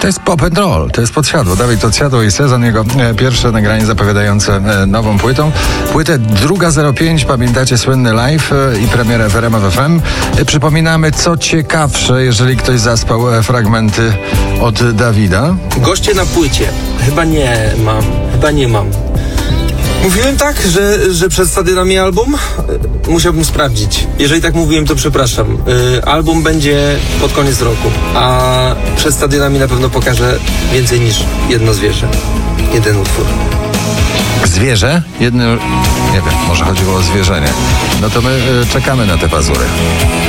To jest pop and roll, to jest Podsiadło. Dawid Podsiadło i Sezon, jego pierwsze nagranie zapowiadające nową płytą. Płytę 2.05, pamiętacie słynny live i premierę w RMF FM. Przypominamy, co ciekawsze, jeżeli ktoś zaspał, fragmenty od Dawida. Goście na płycie. Chyba nie mam. Mówiłem tak, że przed stadionami album? Musiałbym sprawdzić. Jeżeli tak mówiłem, to przepraszam. Album będzie pod koniec roku, a przed stadionami na pewno pokażę więcej niż jedno zwierzę. Jeden utwór. Zwierzę? Nie wiem, może chodziło o zwierzenie. No to my czekamy na te pazury.